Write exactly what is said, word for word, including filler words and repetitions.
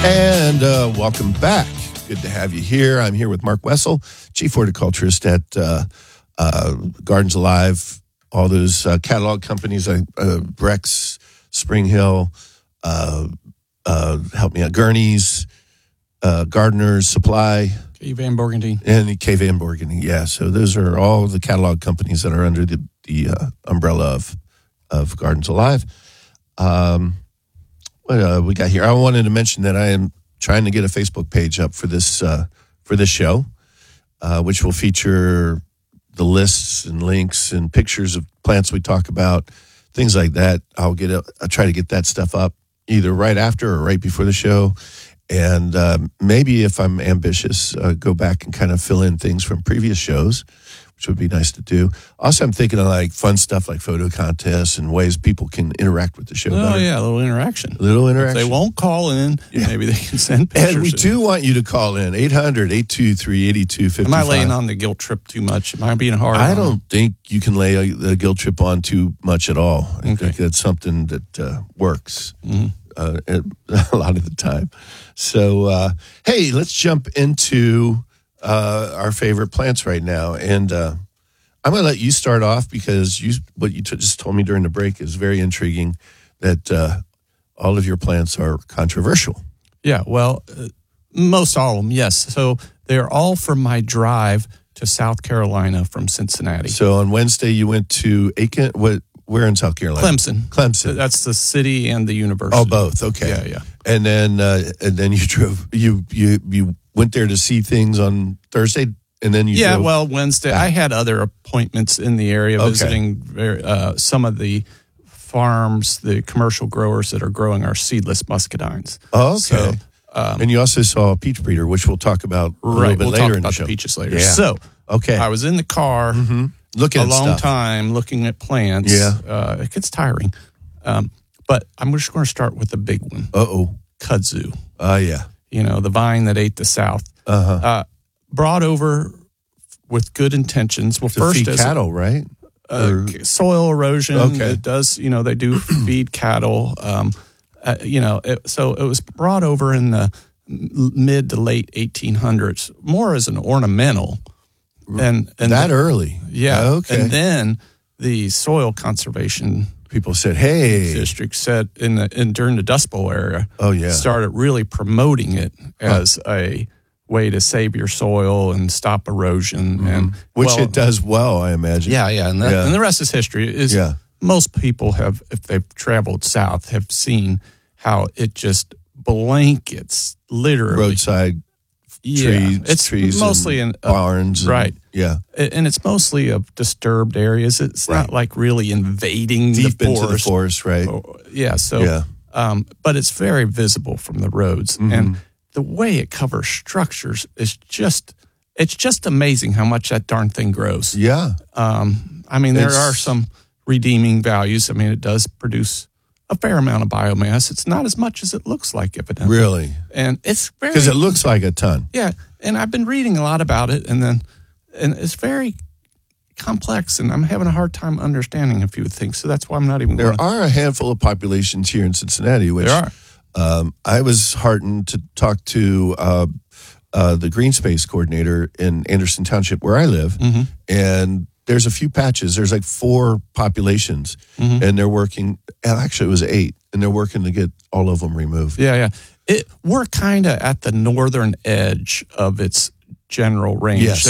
And uh, welcome back. Good to have you here. I'm here with Mark Wessel, Chief Horticulturist at uh, uh, Gardens Alive, all those uh, catalog companies, uh, uh, Brex, Spring Hill, uh, uh, help me out, Gurney's, uh, Gardeners Supply. K. Van Borgendine. And K. Van Borgendine, yeah. So those are all the catalog companies that are under the, the uh, umbrella of, of Gardens Alive. Um, what uh, we got here? I wanted to mention that I am trying to get a Facebook page up for this uh, for this show, uh, which will feature the lists and links and pictures of plants we talk about, things like that. I'll get a, I'll try to get that stuff up either right after or right before the show, and uh, maybe if I'm ambitious, uh, go back and kind of fill in things from previous shows, which would be nice to do. Also, I'm thinking of like fun stuff like photo contests and ways people can interact with the show. Oh, better. yeah, a little interaction. A little interaction. If they won't call in, Yeah. maybe they can send pictures. And we do want you to call in, eight hundred, eight two three, eight two five five. Am I laying on the guilt trip too much? Am I being hard? I on don't them? think you can lay a, the guilt trip on too much at all. I Okay. think that's something that uh, works Mm-hmm. uh, a lot of the time. So, uh, hey, let's jump into uh, our favorite plants right now. And uh, I'm going to let you start off because you what you t- just told me during the break is very intriguing, that uh, all of your plants are controversial. Yeah, well, uh, most all of them, yes. So they're all from my drive to South Carolina from Cincinnati. So on Wednesday you went to Aiken. What? Where in South Carolina? Clemson. Clemson. That's the city and the university. Oh, both. Okay. Yeah, yeah. And then uh, and then you drove. You you you went there to see things on Thursday, and then you Yeah, drove well, Wednesday. back. I had other appointments in the area, Okay. visiting very, uh, some of the farms, the commercial growers that are growing our seedless muscadines. Oh, okay. So, um, and you also saw a peach breeder, which we'll talk about a little right, bit we'll later talk in about the show. the peaches later. Yeah. So, Okay. I was in the car mm-hmm. Looking a at long stuff. time looking at plants. Yeah. Uh, it gets tiring. Um, but I'm just going to start with the big one, Uh oh. kudzu. Oh yeah. You know, the vine that ate the South. Uh huh. Uh, brought over with good intentions. Well, To first feed as a- cattle, right? Uh, Or- soil erosion. Okay. It does, you know, they do feed cattle. Um, uh, you know, it, so it was brought over in the m- mid to late eighteen hundreds, more as an ornamental. And, and that the- early. yeah. Okay. And then the soil conservation People said, "Hey." district said in the in during the Dust Bowl era, Oh yeah. started really promoting it as a way to save your soil and stop erosion, and Which well, it does well, I imagine. Yeah, yeah, and, that, Yeah. and the rest is history. Is Yeah. most people have, if they've traveled south, have seen how it just blankets literally Roadside yeah, trees, It's trees, mostly and in uh, barns. and- right. Yeah. and it's mostly of disturbed areas. It's Right. not like really invading Deep the into the forest. forest, right? Oh, yeah, so Yeah. um, but it's very visible from the roads, Mm-hmm. and the way it covers structures is just it's just amazing how much that darn thing grows. Yeah. Um, I mean, there It's- are some redeeming values. I mean, it does produce a fair amount of biomass. It's not as much as it looks like, evidently. Really? And it's very Because it looks like a ton. yeah. And I've been reading a lot about it, and then and it's very complex, and I'm having a hard time understanding a few things. So that's why I'm not even. There going are a handful of populations here in Cincinnati, which There are. Um, I was heartened to talk to uh, uh, the green space coordinator in Anderson Township, where I live, Mm-hmm. and there's a few patches. There's like four populations, Mm-hmm. and they're working. Actually, it was eight, and they're working to get all of them removed. Yeah, yeah. It, we're kind of at the northern edge of its general range. Yes.